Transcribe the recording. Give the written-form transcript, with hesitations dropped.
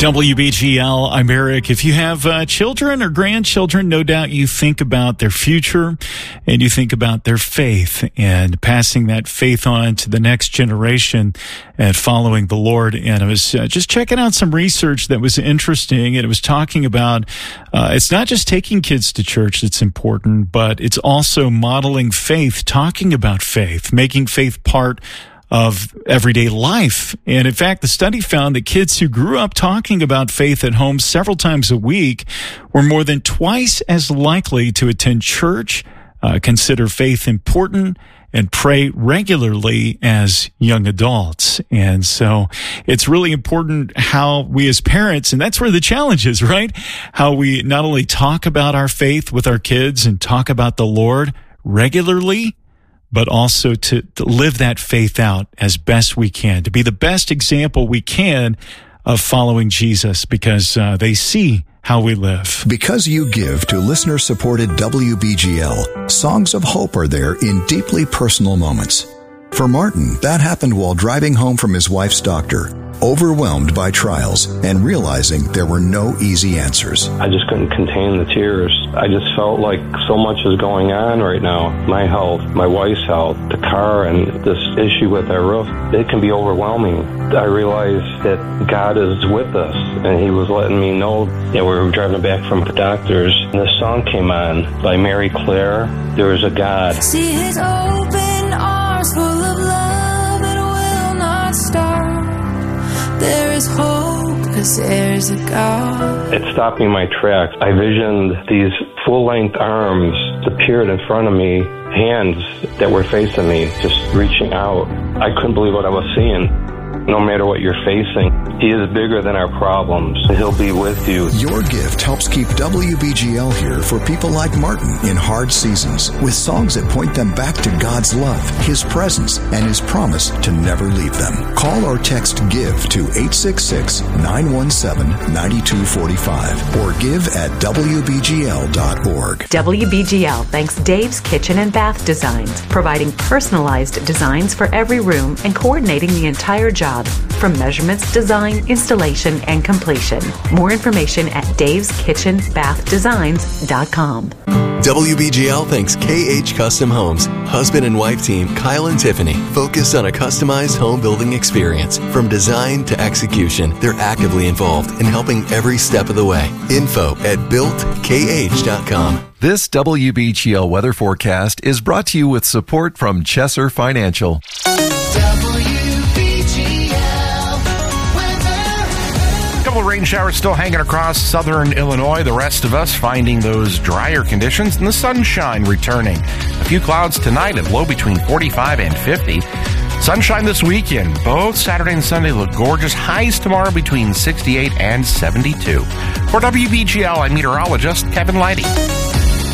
WBGL, I'm Eric. If you have children or grandchildren, no doubt you think about their future and you think about their faith and passing that faith on to the next generation and following the Lord. And I was just checking out some research that was interesting, and it was talking about it's not just taking kids to church that's important, but it's also modeling faith, talking about faith, making faith part of everyday life. And in fact, the study found that kids who grew up talking about faith at home several times a week were more than twice as likely to attend church, consider faith important, and pray regularly as young adults. And so it's really important how we as parents, and that's where the challenge is, right? How we not only talk about our faith with our kids and talk about the Lord regularly, but also to live that faith out as best we can, to be the best example we can of following Jesus, because they see how we live. Because you give to listener-supported WBGL, songs of hope are there in deeply personal moments. For Martin, that happened while driving home from his wife's doctor, overwhelmed by trials and realizing there were no easy answers. I just couldn't contain the tears. I just felt like so much is going on right now. My health, my wife's health, the car, and this issue with our roof, it can be overwhelming. I realized that God is with us, and He was letting me know that we were driving back from the doctors, and this song came on by Mary Claire, There Is a God. See His open arms full of love, it will not stop. There is hope, 'cause there's a God. It stopped me in my tracks. I visioned these full-length arms appeared in front of me, hands that were facing me, just reaching out. I couldn't believe what I was seeing. No matter what you're facing, He is bigger than our problems. He'll be with you. Your gift helps keep WBGL here for people like Martin in hard seasons, with songs that point them back to God's love, His presence, and His promise to never leave them. Call or text GIVE to 866-917-9245 or give at WBGL.org. WBGL thanks Dave's Kitchen and Bath Designs, providing personalized designs for every room and coordinating the entire job, from measurements, design, installation, and completion. More information at daveskitchenbathdesigns.com. WBGL thanks KH Custom Homes. Husband and wife team Kyle and Tiffany focus on a customized home building experience. From design to execution, they're actively involved in helping every step of the way. Info at builtkh.com. This WBGL weather forecast is brought to you with support from Chesser Financial. Couple of rain showers still hanging across southern Illinois. The rest of us finding those drier conditions and the sunshine returning. A few clouds tonight and low between 45 and 50. Sunshine this weekend. Both Saturday and Sunday look gorgeous. Highs tomorrow between 68 and 72. For WBGL, I'm meteorologist Kevin Leidy.